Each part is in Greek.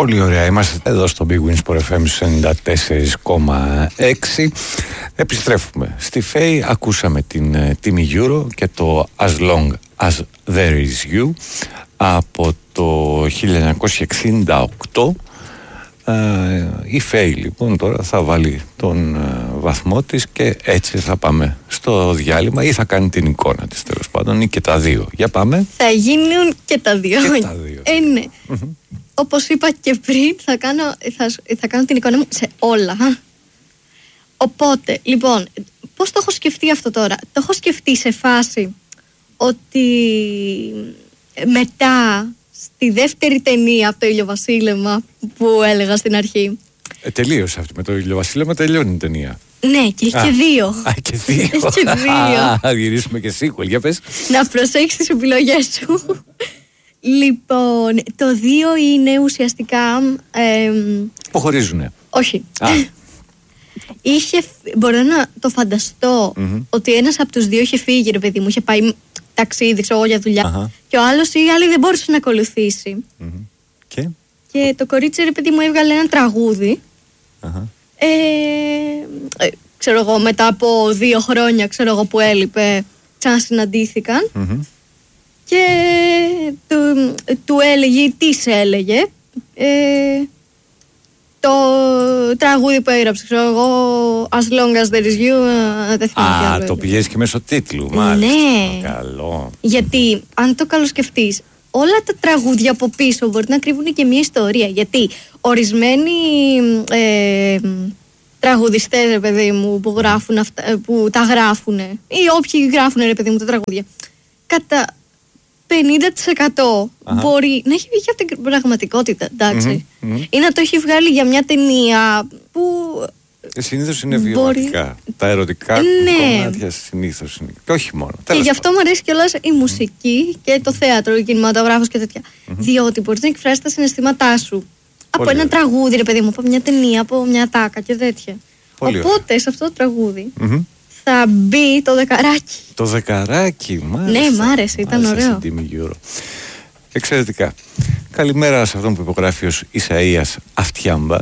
Πολύ ωραία, είμαστε εδώ στο Big Win Sport FM 94,6. Επιστρέφουμε στη ΦΕΗ, ακούσαμε την τιμή Euro και το As Long As There Is You από το 1968. Η ΦΕΗ λοιπόν τώρα θα βάλει τον βαθμό της και έτσι θα πάμε στο διάλειμμα, ή θα κάνει την εικόνα της τέλος πάντων, ή και τα δύο. Για πάμε. Θα γίνουν και τα δύο. Ναι. Όπως είπα και πριν, θα κάνω την εικόνα μου σε όλα. Οπότε, λοιπόν, πώς το έχω σκεφτεί αυτό τώρα? Το έχω σκεφτεί σε φάση ότι μετά στη δεύτερη ταινία από το ηλιοβασίλεμα που έλεγα στην αρχή. Τελείωσε αυτή με το ηλιοβασίλεμα, τελειώνει η ταινία. Ναι, και έχει και δύο. Και δύο. Θα γυρίσουμε και sequel, για πες. Να προσέξεις τις επιλογές σου. Λοιπόν, το 2 είναι ουσιαστικά... Που χωρίζουνε. Όχι. Μπορώ να το φανταστώ ότι ένας από τους δύο είχε φύγει, ρε παιδί μου, είχε πάει ταξίδι, ξέρω εγώ, για δουλειά. Και ο άλλος ή η άλλη δεν μπορούσε να ακολουθήσει. Και το κορίτσι, ρε παιδί μου, έβγαλε ένα τραγούδι. Ξέρω εγώ, μετά από 2 χρόνια, ξέρω εγώ, που έλειπε, ξανασυναντήθηκαν. Και του έλεγε, της έλεγε το τραγούδι που έγραψε, ξέρω εγώ, As Long As There Is You. Το πηγαίνεις και μέσω τίτλου, μάλιστα. Ναι. Καλό. Γιατί αν το καλοσκεφτείς, όλα τα τραγούδια από πίσω μπορεί να κρύβουν και μια ιστορία. Γιατί ορισμένοι τραγουδιστές, ρε παιδί μου, που γράφουν που τα γράφουν, ή όποιοι γράφουν, ρε παιδί μου, τα τραγούδια, κατά 50% μπορεί να έχει βγει από την πραγματικότητα, εντάξει. Ή να το έχει βγάλει για μια ταινία που... Συνήθως είναι βιωματικά. Τα ερωτικά κομμάτια συνήθως είναι. Και όχι μόνο. Και γι' αυτό μου αρέσει κιόλας η μουσική και το θέατρο, ο κινηματογράφος και τέτοια. Διότι μπορείς να εκφράσεις τα συναισθήματά σου από ένα τραγούδι, ρε παιδί μου, από μια ταινία, από μια τάκα και τέτοια. Οπότε σε αυτό το τραγούδι θα μπει το δεκαράκι. Το δεκαράκι, μάλιστα. Ναι, μ' άρεσε, ήταν ωραίο. Εξαιρετικά. Καλημέρα σε αυτόν που υπογράφει ως Ισαΐας Αυτιάμπα.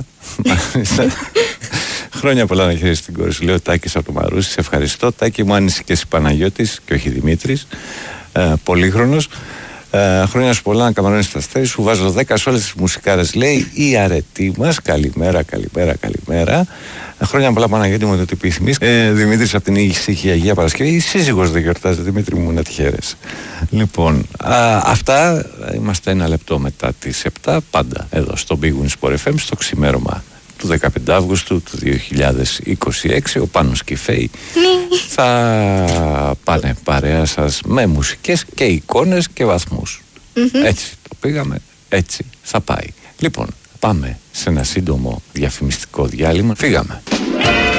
Χρόνια πολλά να χαίρεσαι την κόρη σου, λέω Τάκης από το Μαρούσι. Σε ευχαριστώ. Τάκη μου, άνοιξε και εσύ Παναγιώτης και όχι Δημήτρης. Πολύχρονος. Χρόνια σου πολλά να καμαρώνεις τα αστέρι σου. Βάζω 10 σε όλες τις μουσικάρες, λέει η αρετή μας. Καλημέρα, καλημέρα, καλημέρα. Χρόνια πολλά, Παναγιώτη μου, το τι επιθυμείς. Δημήτρης από την ήσυχη Αγία Παρασκευή. Η σύζυγος δεν γιορτάζει, Δημήτρη μου, να τη χαίρεσαι. Λοιπόν, αυτά. Είμαστε 1 λεπτό μετά τις 7, πάντα εδώ στο Big Win Sport FM, στο ξημέρωμα του 15 Αύγουστου του 2026. Ο Πάνος και η ΦΕΗ θα πάνε παρέα σας με μουσικές και εικόνες και βαθμούς. Έτσι το πήγαμε, έτσι θα πάει. Λοιπόν, πάμε σε ένα σύντομο διαφημιστικό διάλειμμα. Φύγαμε.